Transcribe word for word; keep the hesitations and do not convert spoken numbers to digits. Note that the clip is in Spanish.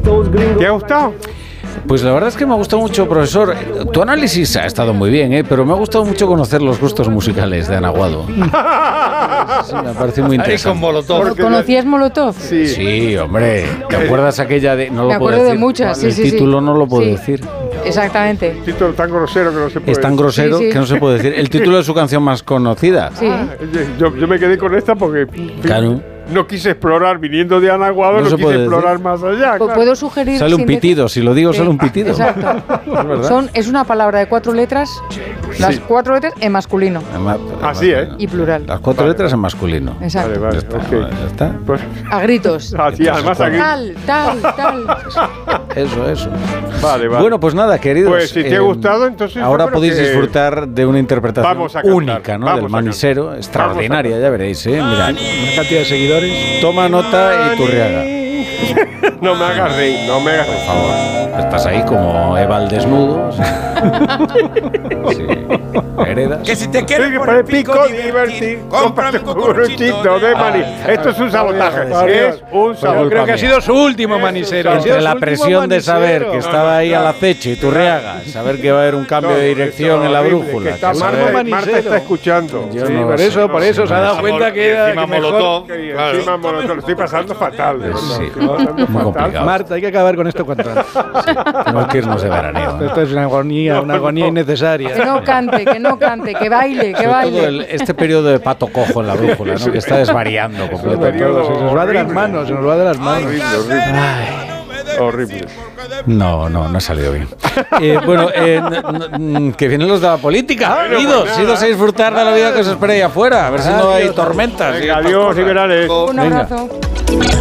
¿Te ha gustado? Pues la verdad es que me ha gustado mucho, profesor. Tu análisis ha estado muy bien, ¿eh? Pero me ha gustado mucho conocer los gustos musicales de Ana Guado. Sí, me parece muy interesante. Ahí con Molotov. ¿Conocías Molotov? Sí. Sí, hombre. ¿Te acuerdas aquella de...? No lo Me puedo acuerdo decir. de muchas, sí, El sí, sí. título no lo puedo Sí. decir. Exactamente. Título tan grosero que no se puede Es tan decir. grosero Sí, sí. que no se puede decir. El título de su canción más conocida. Sí. Yo, yo me quedé con esta porque Claro. no quise explorar, viniendo de Ana Guado, No no, se quise puede explorar más allá. Pu- claro. ¿Puedo sugerir? Sale un sin decir- pitido. Si lo digo, Sí, sale un pitido. Exacto. Es verdad. Son, es una palabra de cuatro letras, las Sí. cuatro letras en masculino Además- Así, ¿eh? y plural. Las cuatro Vale, letras en masculino. Exacto. Vale, vale, Ya está, ok. ya está. Pues, A gritos. así, además aquí. Tal, tal, tal. Eso, eso. Vale, vale. Bueno, pues nada, queridos. Pues si te ha gustado, entonces yo ahora creo podéis que disfrutar de una interpretación vamos a cantar, única, ¿no? vamos Del a manisero, cantar. extraordinaria, Vamos a ya veréis, ¿eh? Mirad. Una cantidad de seguidores. Toma nota y Turriaga. No me hagas reír, no me hagas reír. Por favor. Estás ahí como Eva al desnudo. Sí. Sí. Heredas. Que si te Sí, quieres que por para el pico divertir, cómprame un cucuruchito de maní. Esto es un sabotaje. Es un Yo sabotaje. creo que ha sido su último manisero. Ha sido Entre su la último presión de saber manisero. que estaba ahí al acecho y Turriaga, saber que va a haber un cambio No, de dirección eso en la horrible, brújula. que está que Marta, saber- manisero. Marta está escuchando. Yo Sí, no por sé, eso, por eso se ha dado sí. cuenta que era Encima que mejor. Molotov. Que Claro. encima Molotov, lo estoy pasando fatal. de verdad. Sí, Estoy pasando muy fatal. complicado. Marta, hay que acabar con esto cuanto antes. Tenemos que irnos de veraneo. ¿eh? Esto es una agonía, una agonía innecesaria. Que no cante, que no cante, que baile, que Sobre todo baile. el- este periodo de pato cojo en la brújula, ¿no? Que está desvariando Sobre completamente. todo, se nos va de las horrible. manos, se nos va de las manos. Horrible, horrible. Horrible. No, no, no ha salido bien. Eh, bueno, eh, n- n- que vienen los de la política. Bueno, Idos, pues nada. idos a disfrutar de la vida que os espera ahí afuera. A ver si no hay tormentas. Venga, adiós y verales. Un Venga. abrazo.